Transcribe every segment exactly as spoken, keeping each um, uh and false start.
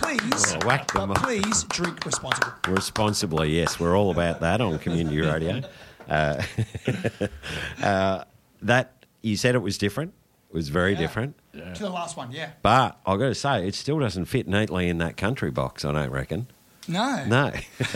please, Oh, whack them but up. please drink responsibly. Responsibly, yes. We're all about that on Community Radio. Uh, uh, that, you said it was different. It was very Yeah. different. To the last one, yeah. But I've got to say, it still doesn't fit neatly in that country box, I don't reckon. No. No.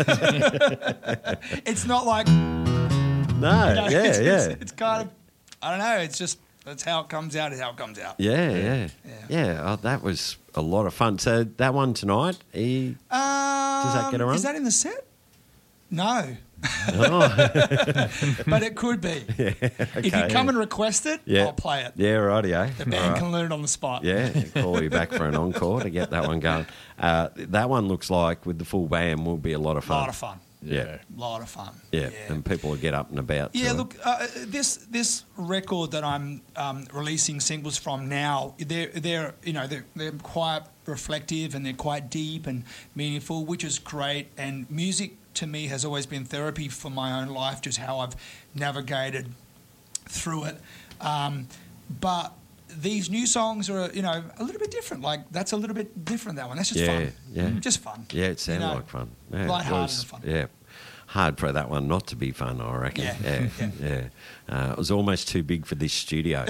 It's not like... No, You know, yeah, it's, yeah. It's, it's kind of, I don't know, it's just, that's how it comes out, is how it comes out. Yeah, yeah. Yeah. Yeah, oh, that was a lot of fun. So that one tonight, he... Um, that get a run? Is that in the set? No. Oh. But it could be. Yeah, If you okay, come yeah. and request it, Yeah. I'll play it. Yeah, rightio. The band can learn it on the spot. Yeah, call you back for an encore to get that one going. Uh, that one looks like, with the full band, will be a lot of A fun. lot of fun. Yeah. A lot of fun. Yeah, and people will get up and about. Yeah, to it. look, uh, this this record that I'm um, releasing singles from now, they're they're you know they're they're quite reflective and they're quite deep and meaningful, which is great. And music to me has always been therapy for my own life, just how I've navigated through it. Um, but these new songs are, you know, a little bit different. Like, that's a little bit different, that one. That's just Yeah, fun. yeah. Just fun. Yeah, it sounded You know, like fun. Yeah, it lighthearted was- and fun. Yeah. Hard for that one not to be fun, I reckon. Yeah, Yeah, yeah. yeah. Uh, it was almost too big for this studio.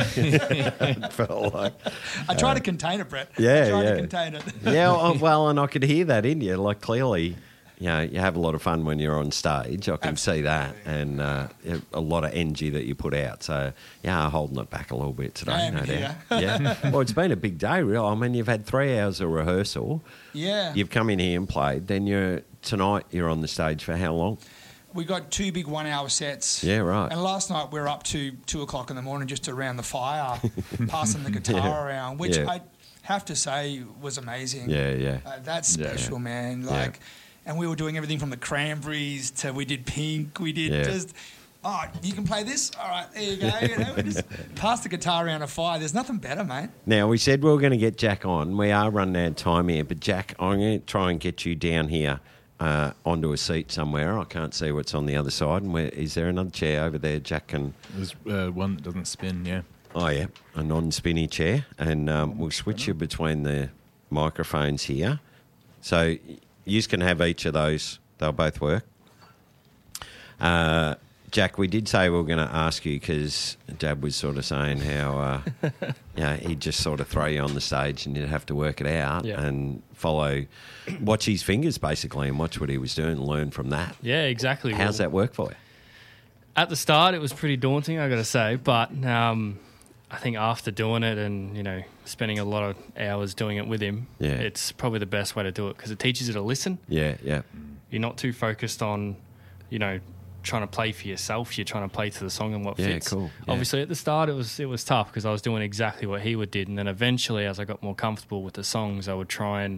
It felt like. I try to contain it, Brett. yeah, I try yeah. to contain it. Yeah, well, well, and I could hear that in you. Like, clearly, you know, you have a lot of fun when you're on stage. I can see that. And uh, a lot of energy that you put out. So, yeah, holding it back a little bit today, I am no here. doubt. Yeah. Well, it's been a big day, real. I mean, you've had three hours of rehearsal. Yeah. You've come in here and played. Then you're tonight you're on the stage for how long? We got two big one-hour sets. Yeah, right. And last night we were up to two o'clock in the morning just around the fire, passing the guitar Yeah. around, which Yeah. I have to say was amazing. Yeah, yeah. Uh, that's Yeah. special, man. Yeah. Like, and we were doing everything from the Cranberries to we did Pink. We did Yeah. just. Oh, you can play this? All right, there you go. You know, we just pass the guitar around a fire. There's nothing better, mate. Now, we said we were going to get Jack on. We are running out of time here, but Jack, I'm going to try and get you down here uh, onto a seat somewhere. I can't see what's on the other side. And where, is there another chair over there, Jack? Can There's uh, one that doesn't spin, yeah. Oh, yeah, a non-spinny chair. And um, we'll switch you between the microphones here. So you can have each of those. They'll both work. Uh, Jack, we did say we were going to ask you because Dad was sort of saying how uh, yeah, he'd just sort of throw you on the stage and you'd have to work it out Yeah. and follow, watch his fingers basically and watch what he was doing and learn from that. Yeah, exactly. How's Well, that work for you? At the start, it was pretty daunting, I got to say, but um, I think after doing it and, you know, spending a lot of hours doing it with him, Yeah. it's probably the best way to do it because it teaches you to listen. Yeah, yeah, You're not too focused on, you know, trying to play for yourself. You're trying to play to the song and what Yeah, fits. cool. Yeah. Obviously, at the start, it was it was tough because I was doing exactly what he would did, and then eventually, as I got more comfortable with the songs, I would try and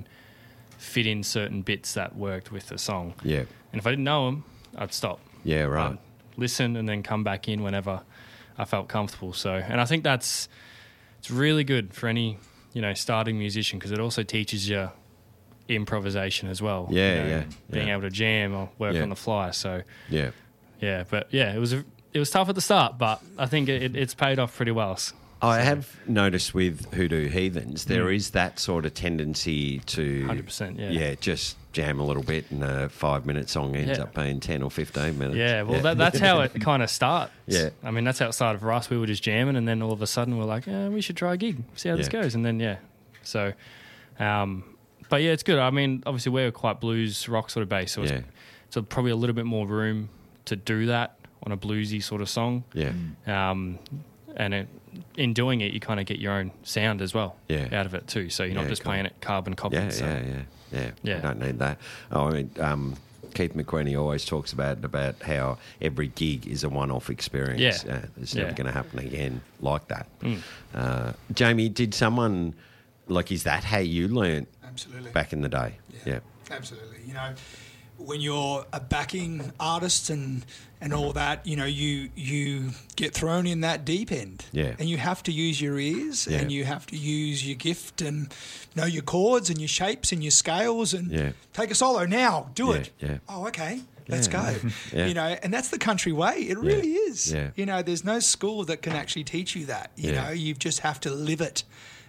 fit in certain bits that worked with the song. yeah, And if I didn't know them, I'd stop. yeah, right. I'd listen and then come back in whenever I felt comfortable. So, and I think that's it's really good for any you know starting musician because it also teaches you improvisation as well. Yeah, you know, yeah, being yeah. able to jam or work Yeah. on the fly. So, Yeah. yeah, but yeah, it was a, it was tough at the start, but I think it, it's paid off pretty well. I have noticed with Hoodoo Heathens, there is that sort of tendency to one hundred percent, yeah. yeah, just jam a little bit, and a five-minute song ends Yeah. up being ten or fifteen minutes. Yeah, well, That, that's how it kind of starts. Yeah. I mean, that's how it started for us. We were just jamming, and then all of a sudden we're like, yeah, we should try a gig, see how this Yeah. goes. And then, yeah. So, um, but yeah, it's good. I mean, obviously we're quite blues rock sort of base, so Yeah. it's, so probably a little bit more room to do that on a bluesy sort of song. Yeah, Um, and it, in doing it, you kind of get your own sound as well Yeah. out of it too. So you're Yeah, not just cool. playing it carbon copied. yeah, so. yeah, yeah, yeah. Yeah. We don't need that. Oh, I mean, um, Keith McQueenie always talks about about how every gig is a one-off experience. Yeah. Uh, it's never Yeah. going to happen again like that. Mm. Uh, Jamie, did someone like? Is that how you learnt Absolutely. back in the day? Yeah. Absolutely. You know, when you're a backing artist and and all that, you know, you you get thrown in that deep end. Yeah. And you have to use your ears Yeah. and you have to use your gift and know your chords and your shapes and your scales and Yeah. take a solo now. Do Yeah, it. yeah. Oh, okay. Let's Yeah. go. Yeah. You know, and that's the country way. It really is. Yeah. You know, there's no school that can actually teach you that. You Yeah. know, you just have to live it.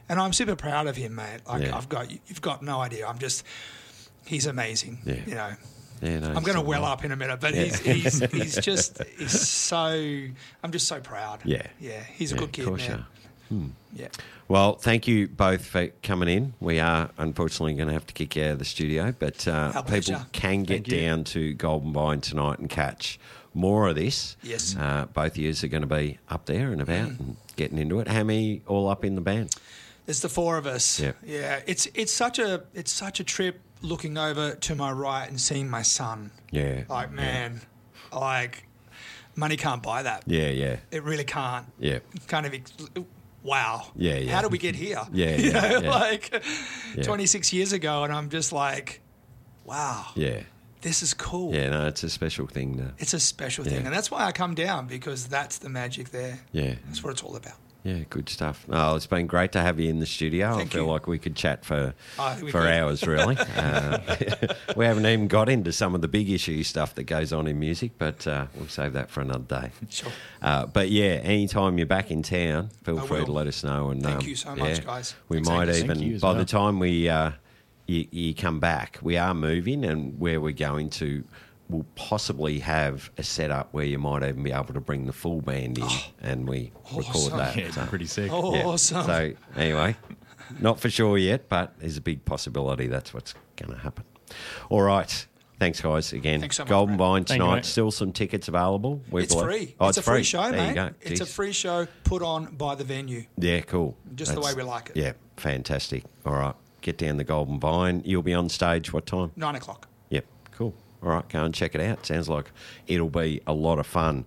And I'm super proud of him, mate. Like Yeah. I've got, you've got no idea. I'm just, he's amazing. Yeah. You know, Yeah, no, I'm going to it's well all right. up in a minute, but Yeah. he's, he's he's just he's so. I'm just so proud. Yeah. yeah. He's a Yeah, good of kid, course you man. are. Hmm. Yeah. Well, thank you both for coming in. We are unfortunately going to have to kick you out of the studio, but uh, Our people pleasure. can get Thank you. down to Golden Vine tonight and catch more of this. Yes. Uh, both of yous are going to be up there and about Mm. and getting into it. How many all up in the band? It's the four of us. Yeah. Yeah. It's it's such a it's such a trip looking over to my right and seeing my son. Yeah. Like man, like money can't buy that. Yeah, yeah, It really can't. yeah. Kind of. ex- Wow. Yeah, yeah. How did we get here? Yeah, You yeah, know, yeah. like Yeah. twenty-six years ago, and I'm just like, wow, Yeah. this is cool. Yeah, no, it's a special thing. To, It's a special Yeah. thing, and that's why I come down, because that's the magic there. yeah, That's what it's all about. yeah, good stuff. Oh, it's been great to have you in the studio. Thank I feel you. like we could chat for Oh, we for could. hours, really. uh, we haven't even got into some of the big issue stuff that goes on in music, but uh, we'll save that for another day. Sure. Uh, but yeah, anytime you're back in town, feel I free will. to let us know. And Thank um, you so much, yeah, guys. We Thanks, might Angus. even, Thank you as by well. the time we uh, you, you come back, we are moving, and where we're going to, we'll possibly have a setup where you might even be able to bring the full band in, and we record awesome. that. Yeah, it's So, pretty sick. Oh, yeah. awesome. So anyway, not for sure yet, but there's a big possibility that's what's going to happen. All right. Thanks, guys. Again, Thanks so much, Golden Brad. Vine Thank you, tonight. mate. Still some tickets available. We It's believe- free. Oh, it's, a free, show, there mate. you go. It's a Jeez. free show put on by the venue, Yeah, cool. just the way we like it. Yeah, fantastic. All right, get down the Golden Vine. You'll be on stage. What time? Nine o'clock. Yep, cool. All right, go and check it out. Sounds like it'll be a lot of fun.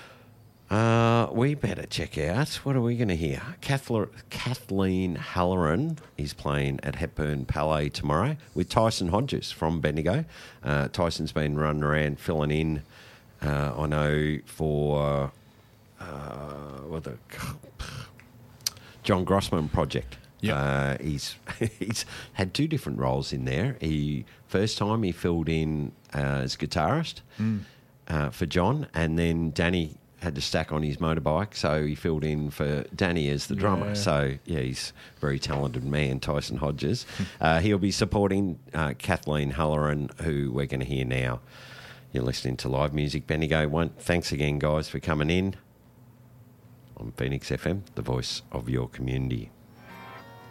Uh, we better check out. What are we going to hear? Kathleen, Kathleen Halloran is playing at Hepburn Palais tomorrow with Tyson Hodges from Bendigo. Uh, Tyson's been running around filling in, uh, I know, for uh, what the John Grossman project. Yep. Uh, he's he's had two different roles in there. He first time he filled in uh, as guitarist uh, for John, and then Danny had to stack on his motorbike, so he filled in for Danny as the drummer. Yeah. So yeah, he's a very talented man, Tyson Hodges. uh, he'll be supporting uh, Kathleen Halloran, who we're going to hear now. You're listening to Live Music Bendigo. One, thanks again, guys, for coming in on Phoenix F M, the voice of your community.